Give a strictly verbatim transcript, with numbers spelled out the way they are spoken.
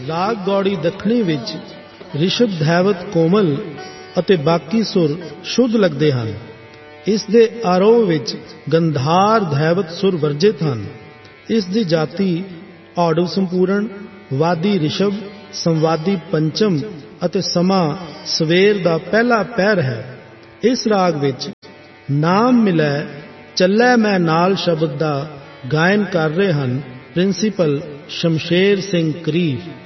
ਰਾਗ ਗੌੜੀ ਦੱਖਣੀ ਵਿੱਚ ਰਿਸ਼ਭ ਧੈਵਤ ਕੋਮਲ ਅਤੇ ਬਾਕੀ ਸੁਰ ਸ਼ੁੱਧ ਲੱਗਦੇ ਹਨ। ਇਸ ਦੇ ਆਰੋਹ ਵਿੱਚ ਗੰਧਾਰ ਧੈਵਤ ਸੁਰ ਵਰਜਿਤ ਹਨ। ਇਸ ਦੀ ਜਾਤੀ ਔਡਵ ਸੰਪੂਰਨ, ਵਾਦੀ ਰਿਸ਼ਭ, ਸੰਵਾਦੀ ਪੰਚਮ ਅਤੇ ਸਮਾਂ ਸਵੇਰ ਦਾ ਪਹਿਲਾ ਪਹਿਰ ਹੈ। ਇਸ ਰਾਗ ਵਿੱਚ ਨਾਮ ਮਿਲੈ ਚੱਲੈ ਮੈਂ ਨਾਲ ਸ਼ਬਦ ਦਾ ਗਾਇਨ ਕਰ ਰਹੇ ਹਨ ਪ੍ਰਿੰਸੀਪਲ ਸ਼ਮਸ਼ੇਰ ਸਿੰਘ ਕਰੀਰ।